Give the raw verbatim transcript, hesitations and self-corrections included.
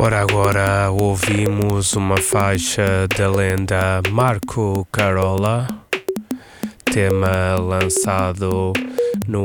Ora, agora ouvimos uma faixa da lenda Marco Carola, tema lançado no